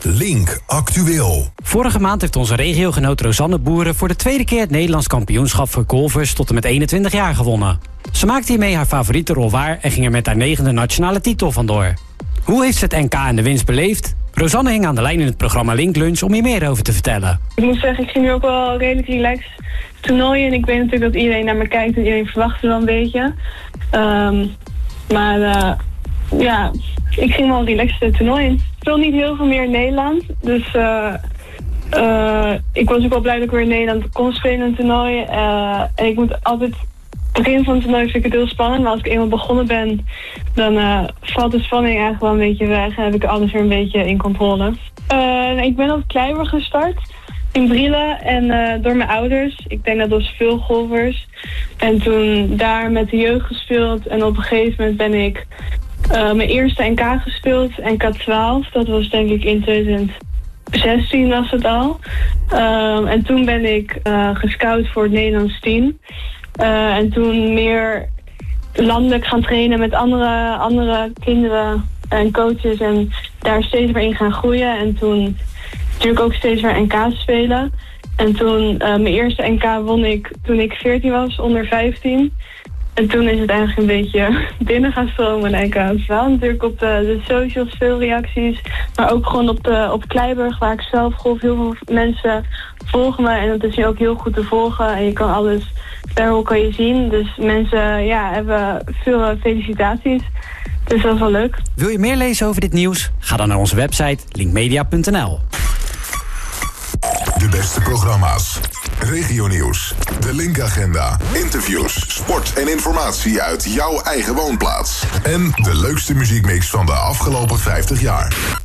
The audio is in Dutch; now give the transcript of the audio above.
Link Actueel. Vorige maand heeft onze regiogenoot Rosanne Boeren voor de tweede keer het Nederlands kampioenschap voor golfers tot en met 21 jaar gewonnen. Ze maakte hiermee haar favoriete rol waar en ging er met haar 9e nationale titel vandoor. Hoe heeft ze het NK en de winst beleefd? Rosanne hing aan de lijn in het programma Link Lunch om hier meer over te vertellen. Ik moet zeggen, ik ging nu ook wel redelijk relaxed toernooien. En ik weet natuurlijk dat iedereen naar me kijkt en iedereen verwacht er wel een beetje. Ja, ik ging wel relaxed het toernooi in. Ik speel niet heel veel meer in Nederland. Dus ik was ook wel blij dat ik weer in Nederland kon spelen in een toernooi. En ik moet altijd... begin van het toernooi vind ik het heel spannend, maar als ik eenmaal begonnen ben, dan valt de spanning eigenlijk wel een beetje weg en heb ik alles weer een beetje in controle. Ik ben op Kleiburg gestart in Brielen en door mijn ouders. Ik denk dat was veel golfers. En toen daar met de jeugd gespeeld en op een gegeven moment ben ik mijn eerste NK gespeeld, NK 12. Dat was denk ik in 2016 was het al. En toen ben ik gescout voor het Nederlands team. En toen meer landelijk gaan trainen met andere kinderen en coaches. En daar steeds meer in gaan groeien. En toen natuurlijk ook steeds meer NK's spelen. En toen mijn eerste NK won ik toen ik 14 was, onder 15. En toen is het eigenlijk een beetje binnen gaan stromen, denk ik. Wel natuurlijk op de socials veel reacties. Maar ook gewoon op Kleiburg, waar ik zelf golf. Heel veel mensen volgen me. En dat is nu ook heel goed te volgen. En je kan alles daar kan je zien. Dus mensen hebben veel felicitaties. Dus dat is wel leuk. Wil je meer lezen over dit nieuws? Ga dan naar onze website linkmedia.nl. De beste programma's. Regionieuws. De Link-agenda. Interviews, sport en informatie uit jouw eigen woonplaats. En de leukste muziekmix van de afgelopen 50 jaar.